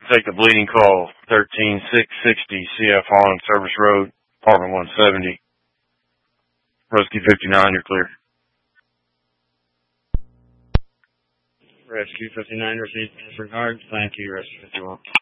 take the bleeding call, 13660 CF Holland Service Road, apartment 170. Rescue 59, you're clear. Rescue 59 received disregard. Thank you, Rescue 51.